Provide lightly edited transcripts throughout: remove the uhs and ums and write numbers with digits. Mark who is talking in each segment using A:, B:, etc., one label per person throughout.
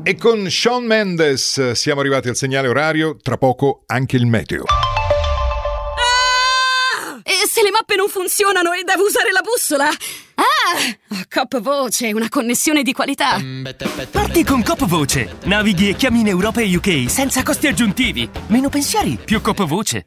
A: E con Shawn Mendes siamo arrivati al segnale orario, tra poco anche il meteo.
B: E se le mappe non funzionano e devo usare la bussola? Coop Voce, una connessione di qualità.
C: Parti con Coop Voce. Navighi e chiami in Europa e UK senza costi aggiuntivi. Meno pensieri, più Coop Voce.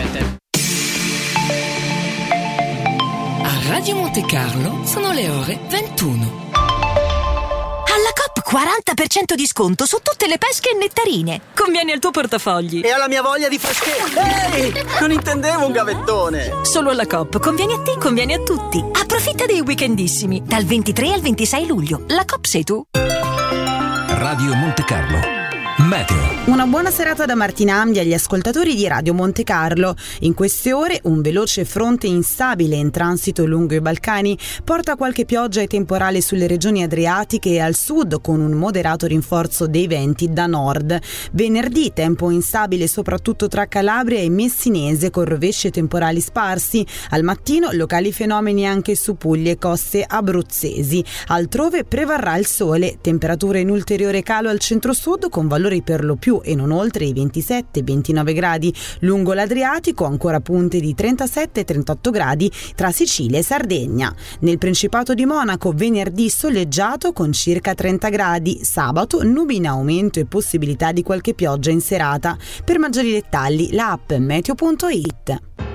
D: A Radio Monte Carlo sono le ore 21.
E: Alla Coop 40% di sconto su tutte le pesche e nettarine. Conviene al tuo portafogli.
F: E alla mia voglia di freschezza. Ehi, non intendevo un gavettone.
E: Solo alla Coop. Conviene a te, conviene a tutti. Approfitta dei weekendissimi. Dal 23 al 26 luglio. La Coop sei tu.
G: Radio Monte Carlo. Meteo.
H: Una buona serata da Martina Ambi agli ascoltatori di Radio Monte Carlo. In queste ore un veloce fronte instabile in transito lungo i Balcani porta qualche pioggia e temporale sulle regioni adriatiche e al sud, con un moderato rinforzo dei venti da nord. Venerdì tempo instabile soprattutto tra Calabria e Messinese, con rovesci e temporali sparsi. Al mattino locali fenomeni anche su Puglie e coste abruzzesi. Altrove prevarrà il sole, temperature in ulteriore calo al centro-sud con valori per lo più e non oltre i 27-29 gradi. Lungo l'Adriatico ancora punte di 37-38 gradi tra Sicilia e Sardegna. Nel Principato di Monaco venerdì soleggiato con circa 30 gradi. Sabato nubi in aumento e possibilità di qualche pioggia in serata. Per maggiori dettagli la app meteo.it.